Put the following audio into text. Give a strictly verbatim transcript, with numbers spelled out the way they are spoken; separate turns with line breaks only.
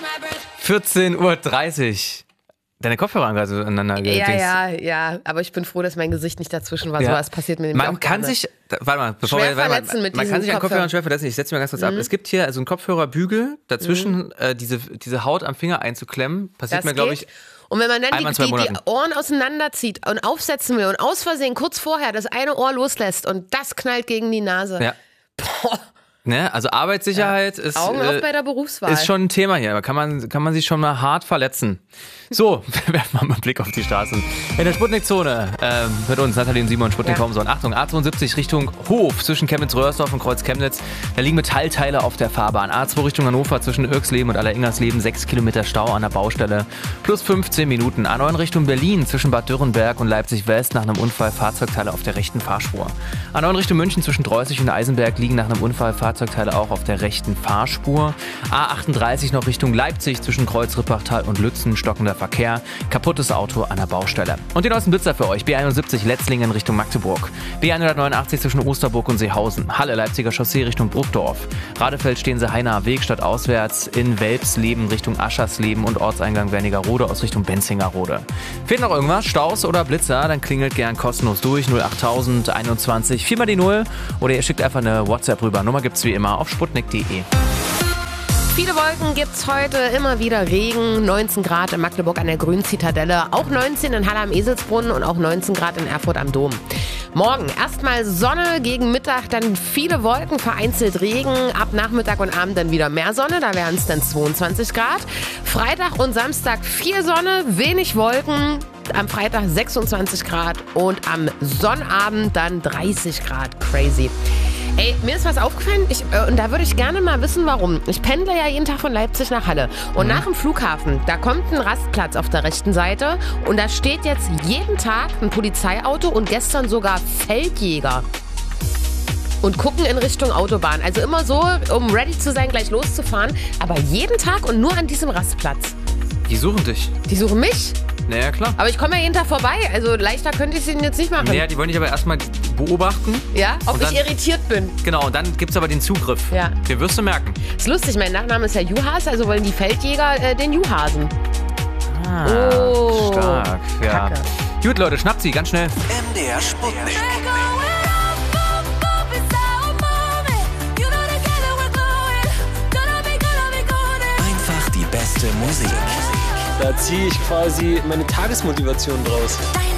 vierzehn Uhr dreißig. Deine Kopfhörer haben gerade so aneinander
Ja,
gedingst.
ja, ja. Aber ich bin froh, dass mein Gesicht nicht dazwischen war.
Ja.
So was passiert mir nämlich
Man
auch
kann
gerne.
sich, warte mal, bevor
Schwer
wir, warte
verletzen
mal,
mit
man
diesen
kann sich an Kopfhörern
Kopfhörern.
schwer verletzen. Ich setze mir ganz kurz ab. Es gibt hier also einen Kopfhörerbügel, dazwischen
Mhm.
äh, diese, diese Haut am Finger einzuklemmen. Passiert
Das
mir, glaube ich,
geht. Und wenn man dann
einmal in
die,
zwei
die,
Monaten.
die Ohren auseinanderzieht und aufsetzen will und aus Versehen kurz vorher das eine Ohr loslässt und das knallt gegen die Nase.
Ja.
Boah.
Ne? Also Arbeitssicherheit ist,
Augen auf
äh,
bei der Berufswahl.
ist schon ein Thema hier. Da kann man, kann man sich schon mal hart verletzen. So, werfen wir mal einen Blick auf die Straßen. In der Sputnik-Zone ähm, mit uns, Nathalie und Simon, Sputnik
Ja.
Homson. Achtung, A zweiundsiebzig Richtung Hof zwischen Chemnitz-Röhrsdorf und Kreuz-Chemnitz. Da liegen Metallteile auf der Fahrbahn. A zwei Richtung Hannover zwischen Irksleben und Alleringlersleben. sechs Kilometer Stau an der Baustelle. Plus fünfzehn Minuten. A neun Richtung Berlin zwischen Bad Dürrenberg und Leipzig-West nach einem Unfall Fahrzeugteile auf der rechten Fahrspur. A neun Richtung München zwischen Dreußig und Eisenberg liegen nach einem Unfall Fahrzeugteile auch auf der rechten Fahrspur. A achtunddreißig noch Richtung Leipzig zwischen Kreuz-Rippachtal und Lützen. Stockender Verkehr. Kaputtes Auto an der Baustelle. Und den neuesten Blitzer für euch. B einundsiebzig Letzlingen Richtung Magdeburg. B hundertneunundachtzig zwischen Osterburg und Seehausen. Halle Leipziger Chaussee Richtung Bruckdorf. Radefeld Steense-Heinaer Weg statt auswärts in Welpsleben Richtung Aschersleben und Ortseingang Wernigerode aus Richtung Benzingerode. Fehlt noch irgendwas? Staus oder Blitzer? Dann klingelt gern kostenlos durch. null achttausend einundzwanzig viermal die Null. Oder ihr schickt einfach eine WhatsApp rüber. Nummer gibt's wie immer auf sputnik punkt de.
Viele Wolken gibt's heute, immer wieder Regen, neunzehn Grad in Magdeburg an der Grünen Zitadelle, auch neunzehn in Halle am Eselsbrunnen und auch neunzehn Grad in Erfurt am Dom. Morgen erstmal Sonne, gegen Mittag dann viele Wolken, vereinzelt Regen, ab Nachmittag und Abend dann wieder mehr Sonne, da wären es dann zweiundzwanzig Grad. Freitag und Samstag viel Sonne, wenig Wolken, am Freitag sechsundzwanzig Grad und am Sonnabend dann dreißig Grad, crazy. Ey, mir ist was aufgefallen ich, äh, und da würde ich gerne mal wissen, warum. Ich pendle ja jeden Tag von Leipzig nach Halle. Und mhm. nach dem Flughafen, da kommt ein Rastplatz auf der rechten Seite und da steht jetzt jeden Tag ein Polizeiauto und gestern sogar Feldjäger. Und gucken in Richtung Autobahn. Also immer so, um ready zu sein, gleich loszufahren. Aber jeden Tag und nur an diesem Rastplatz.
Die suchen dich.
Die suchen mich?
Naja, klar.
Aber ich komme ja jeden Tag vorbei. Also leichter könnte ich es ihnen jetzt nicht machen.
Naja, die wollen dich aber erstmal beobachten.
Ja, ob
Und dann-
ich irritiert bin.
Genau, und dann gibt's aber den Zugriff.
Ja.
Den wirst du merken.
Ist lustig, mein Nachname ist ja Juhas, also wollen die Feldjäger äh, den Juhasen.
Ah,
Oh,
stark. Ja.
Kacke.
Gut, Leute, schnappt sie, ganz schnell.
M D R Sputnik. Einfach die beste Musik.
Da ziehe ich quasi meine Tagesmotivation draus.
Dein